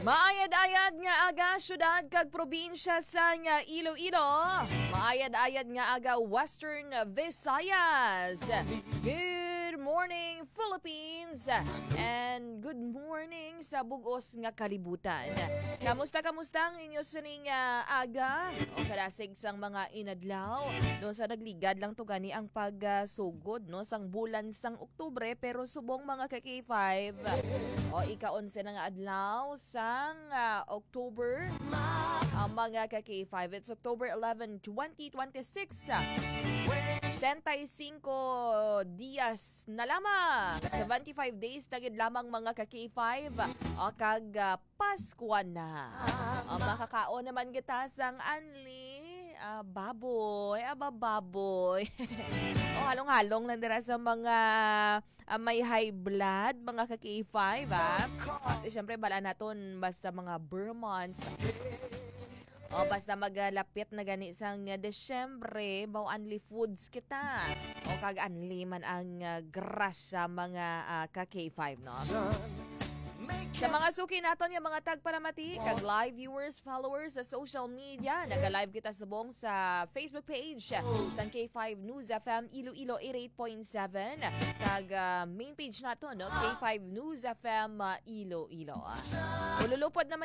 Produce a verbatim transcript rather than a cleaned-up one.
Maayad-ayad nga aga syudad kag probinsya sa nga Iloilo. Maayad-ayad nga aga Western Visayas. Good morning Philippines and good morning sa bugos nga kalibutan. Kamusta kamusta ang inyo sining uh, aga? O kadasig sang mga inadlaw no sa nagligad lang to gani ang pagsugod uh, no sang bulan sang Oktubre pero subong mga ka K five. O ika-onse na nga adlaw sang uh, October ang mga ka K five. It's October eleventh, twenty twenty-six. seventy-five dias na lamang. seventy-five days na gid lamang mga ka K five. O kag uh, Paskuan na. O makakaon naman kita sang anli uh, baboy, aba baboy. O halong-halong lang dira sa mga uh, may high blood, mga ka K five ha. At syempre bala naton basta mga Burmans. O basta magalapit na gani sang uh, Desyembre, baw anli foods kita. O kag anli man ang uh, grasya mga uh, ka K five no. Sa mga suki naton yung mga tagparamati, kag live viewers, followers sa social media, naga-live kita subong sa Facebook page sang K five News F M Iloilo eighty-eight point seven, kag uh, main page naton no, K five News F M uh, Iloilo. Ululupod naman